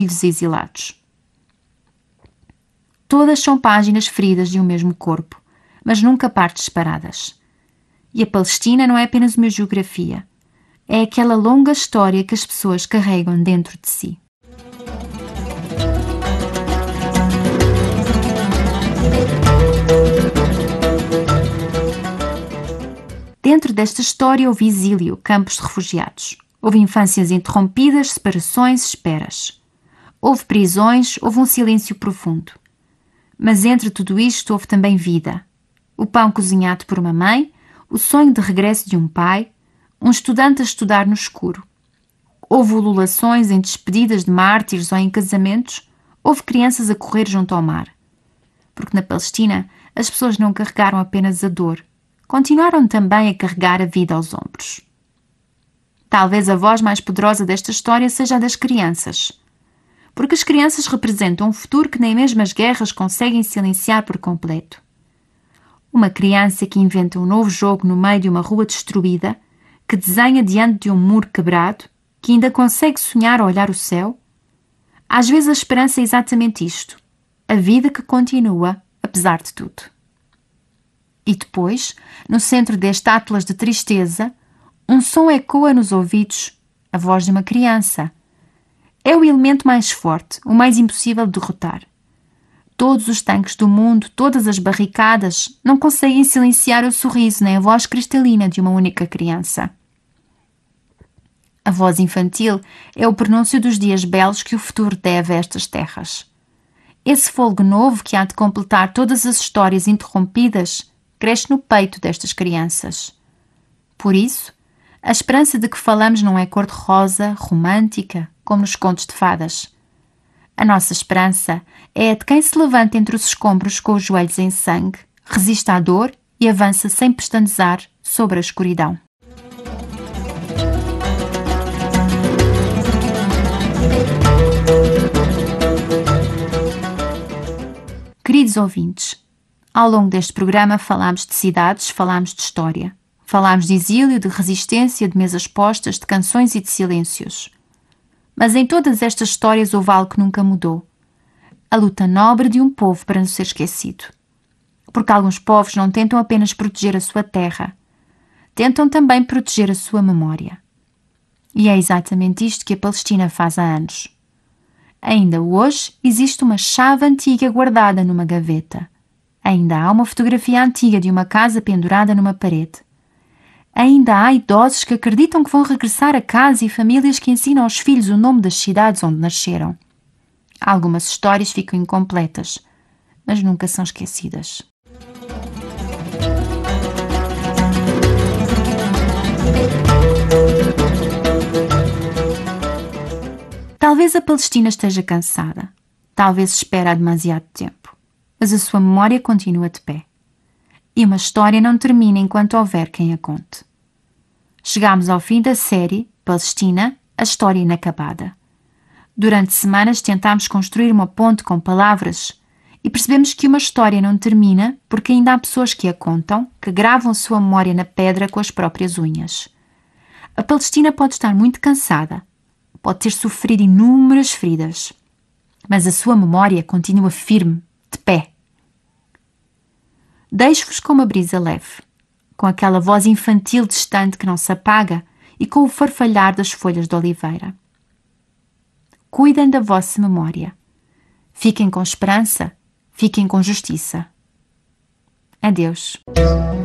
exilados. Todas são páginas feridas de um mesmo corpo, mas nunca partes separadas. E a Palestina não é apenas uma geografia, é aquela longa história que as pessoas carregam dentro de si. Dentro desta história houve exílio, campos de refugiados. Houve infâncias interrompidas, separações, esperas. Houve prisões, houve um silêncio profundo. Mas entre tudo isto houve também vida. O pão cozinhado por uma mãe, o sonho de regresso de um pai, um estudante a estudar no escuro. Houve ululações em despedidas de mártires ou em casamentos. Houve crianças a correr junto ao mar. Porque na Palestina as pessoas não carregaram apenas a dor. Continuaram também a carregar a vida aos ombros. Talvez a voz mais poderosa desta história seja a das crianças. Porque as crianças representam um futuro que nem mesmo as guerras conseguem silenciar por completo. Uma criança que inventa um novo jogo no meio de uma rua destruída, que desenha diante de um muro quebrado, que ainda consegue sonhar a olhar o céu. Às vezes a esperança é exatamente isto, a vida que continua, apesar de tudo. E depois, no centro deste atlas de tristeza, um som ecoa nos ouvidos, a voz de uma criança. É o elemento mais forte, o mais impossível de derrotar. Todos os tanques do mundo, todas as barricadas, não conseguem silenciar o sorriso nem a voz cristalina de uma única criança. A voz infantil é o prenúncio dos dias belos que o futuro deve a estas terras. Esse fôlego novo que há de completar todas as histórias interrompidas cresce no peito destas crianças. Por isso, a esperança de que falamos não é cor-de-rosa, romântica, como nos contos de fadas. A nossa esperança é a de quem se levanta entre os escombros com os joelhos em sangue, resiste à dor e avança sem pestanezar sobre a escuridão. Queridos ouvintes, ao longo deste programa falámos de cidades, falámos de história. Falámos de exílio, de resistência, de mesas postas, de canções e de silêncios. Mas em todas estas histórias houve algo que nunca mudou. A luta nobre de um povo para não ser esquecido. Porque alguns povos não tentam apenas proteger a sua terra. Tentam também proteger a sua memória. E é exatamente isto que a Palestina faz há anos. Ainda hoje existe uma chave antiga guardada numa gaveta. Ainda há uma fotografia antiga de uma casa pendurada numa parede. Ainda há idosos que acreditam que vão regressar a casa e famílias que ensinam aos filhos o nome das cidades onde nasceram. Algumas histórias ficam incompletas, mas nunca são esquecidas. Talvez a Palestina esteja cansada. Talvez espere há demasiado tempo. Mas a sua memória continua de pé. E uma história não termina enquanto houver quem a conte. Chegámos ao fim da série Palestina, a história inacabada. Durante semanas tentámos construir uma ponte com palavras e percebemos que uma história não termina porque ainda há pessoas que a contam, que gravam sua memória na pedra com as próprias unhas. A Palestina pode estar muito cansada, pode ter sofrido inúmeras feridas, mas a sua memória continua firme, de pé. Deixo-vos com uma brisa leve, com aquela voz infantil distante que não se apaga e com o farfalhar das folhas de oliveira. Cuidem da vossa memória. Fiquem com esperança, fiquem com justiça. Adeus.